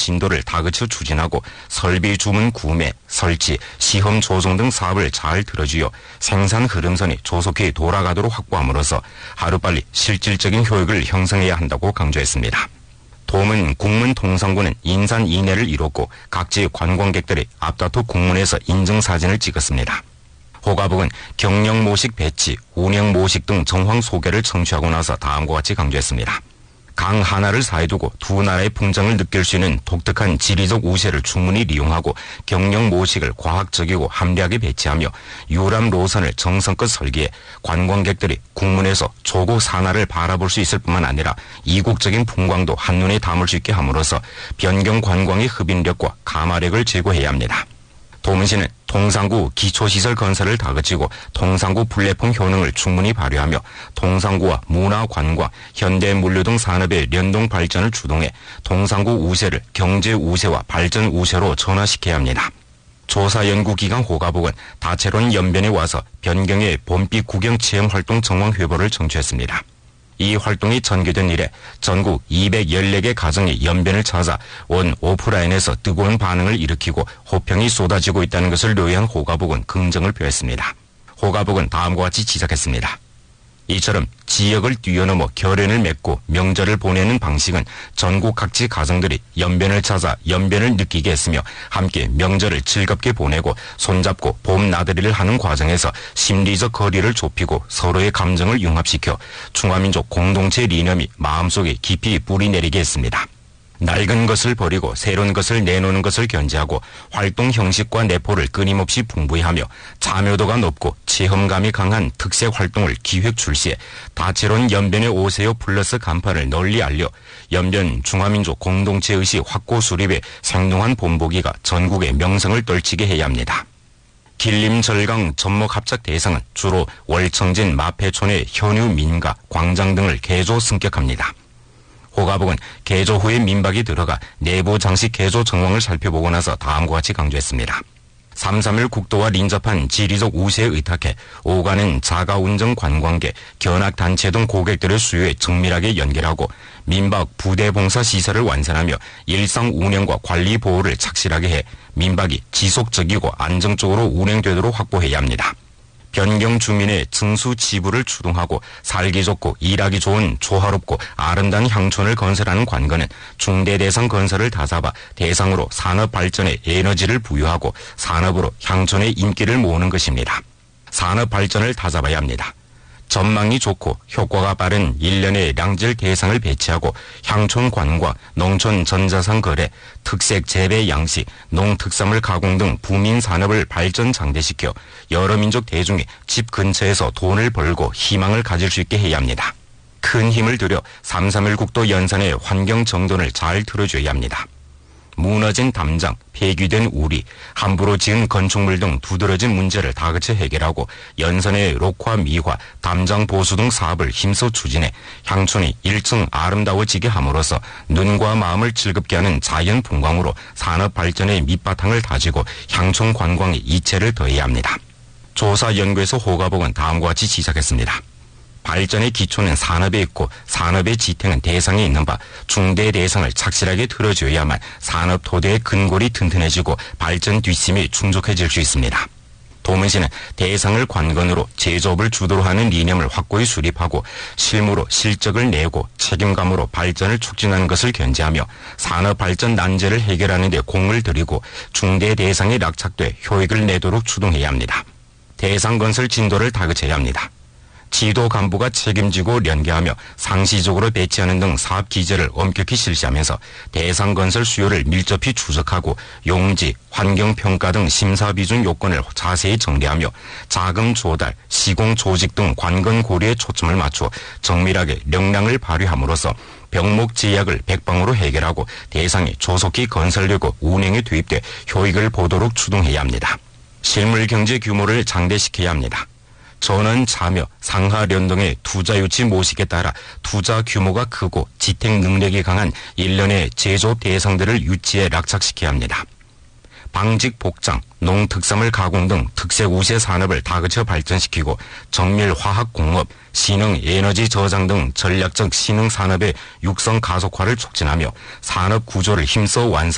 진도를 다그쳐 추진하고 설비 주문 구매, 설치, 시험 조정 등 사업을 잘 들어주어 생산 흐름선이 조속히 돌아가도록 확보함으로써 하루빨리 실질적인 효익을 형성해야 한다고 강조했습니다. 도문 국문통상고는 인산 인해를 이뤘고 각지 관광객들이 앞다퉈 국문에서 인증사진을 찍었습니다. 호가북은 경영 모식 배치, 운영 모식 등 정황 소개를 청취하고 나서 다음과 같이 강조했습니다. 강 하나를 사이에 두고 두 나라의 풍장을 느낄 수 있는 독특한 지리적 우세를 충분히 이용하고 경영 모식을 과학적이고 합리하게 배치하며 유람 노선을 정성껏 설계해 관광객들이 국문에서 조국 산하를 바라볼 수 있을 뿐만 아니라 이국적인 풍광도 한눈에 담을 수 있게 함으로써 변경 관광의 흡인력과 감화력을 제고해야 합니다. 도문시는 통상구 기초시설 건설을 다그치고 통상구 플랫폼 효능을 충분히 발휘하며 통상구와 문화관광, 현대물류 등 산업의 연동 발전을 주동해 통상구 우세를 경제 우세와 발전 우세로 전환시켜야 합니다. 조사연구기관 호가북은 다채로운 연변에 와서 변경의 봄비 구경 체험 활동 정황 회보를 청취했습니다. 이 활동이 전개된 이래 전국 214개 가정이 연변을 찾아 원 오프라인에서 뜨거운 반응을 일으키고 호평이 쏟아지고 있다는 것을 묘의한 호가북은 긍정을 표했습니다. 호가북은 다음과 같이 지적했습니다. 이처럼 지역을 뛰어넘어 결연을 맺고 명절을 보내는 방식은 전국 각지 가정들이 연변을 찾아 연변을 느끼게 했으며 함께 명절을 즐겁게 보내고 손잡고 봄 나들이를 하는 과정에서 심리적 거리를 좁히고 서로의 감정을 융합시켜 중화민족 공동체 이념이 마음속에 깊이 뿌리내리게 했습니다. 낡은 것을 버리고 새로운 것을 내놓는 것을 견제하고 활동 형식과 내포를 끊임없이 풍부히 하며 참여도가 높고 체험감이 강한 특색 활동을 기획 출시해 다채로운 연변의 오세요 플러스 간판을 널리 알려 연변 중화민족 공동체의식 확고 수립에 생동한 본보기가 전국의 명성을 떨치게 해야 합니다. 길림절강 접목합작 대상은 주로 월청진 마패촌의 현유 민가, 광장 등을 개조 승격합니다. 호가북은 개조 후에 민박이 들어가 내부 장식 개조 정황을 살펴보고 나서 다음과 같이 강조했습니다. 3.3일 국도와 인접한 지리적 우세에 의탁해 오가는 자가운전 관광객, 견학단체 등 고객들의 수요에 정밀하게 연결하고 민박 부대봉사 시설을 완성하며 일상 운영과 관리 보호를 착실하게 해 민박이 지속적이고 안정적으로 운행되도록 확보해야 합니다. 변경 주민의 증수 지불을 추동하고 살기 좋고 일하기 좋은 조화롭고 아름다운 향촌을 건설하는 관건은 중대 대상 건설을 다잡아 대상으로 산업 발전에 에너지를 부여하고 산업으로 향촌의 인기를 모으는 것입니다. 산업 발전을 다잡아야 합니다. 전망이 좋고 효과가 빠른 일련의 량질 대상을 배치하고 향촌 관광, 농촌 전자상 거래, 특색 재배 양식, 농특산물 가공 등 부민 산업을 발전 장대시켜 여러 민족 대중이 집 근처에서 돈을 벌고 희망을 가질 수 있게 해야 합니다. 큰 힘을 들여 3.3일 국도 연산의 환경 정돈을 잘 틀어줘야 합니다. 무너진 담장, 폐기된 우리, 함부로 지은 건축물 등 두드러진 문제를 다그쳐 해결하고 연선의 녹화 미화, 담장 보수 등 사업을 힘써 추진해 향촌이 1층 아름다워지게 함으로써 눈과 마음을 즐겁게 하는 자연 풍광으로 산업 발전의 밑바탕을 다지고 향촌 관광의 이체를 더해야 합니다. 조사연구에서 호가북은 다음과 같이 지적했습니다. 발전의 기초는 산업에 있고 산업의 지탱은 대상에 있는 바 중대 대상을 착실하게 틀어줘야만 산업 토대의 근골이 튼튼해지고 발전 뒷심이 충족해질 수 있습니다. 도문시는 대상을 관건으로 제조업을 주도로 하는 이념을 확고히 수립하고 실무로 실적을 내고 책임감으로 발전을 촉진하는 것을 견제하며 산업 발전 난제를 해결하는 데 공을 들이고 중대 대상에 낙착돼 효익을 내도록 추동해야 합니다. 대상 건설 진도를 다그쳐야 합니다. 지도 간부가 책임지고 연계하며 상시적으로 배치하는 등 사업 기제를 엄격히 실시하면서 대상 건설 수요를 밀접히 추적하고 용지, 환경평가 등 심사 비준 요건을 자세히 정리하며 자금 조달, 시공 조직 등 관건 고려에 초점을 맞추어 정밀하게 역량을 발휘함으로써 병목 제약을 백방으로 해결하고 대상이 조속히 건설되고 운행에 투입돼 효익을 보도록 추동해야 합니다. 실물 경제 규모를 장대시켜야 합니다. 전원 참여, 상하 연동의 투자 유치 모식에 따라 투자 규모가 크고 지탱 능력이 강한 일련의 제조업 대상들을 유치해 낙착시켜야 합니다. 방직 복장, 농특산물 가공 등 특색 우세 산업을 다그쳐 발전시키고 정밀 화학 공업, 신흥 에너지 저장 등 전략적 신흥 산업의 육성 가속화를 촉진하며 산업 구조를 힘써 완성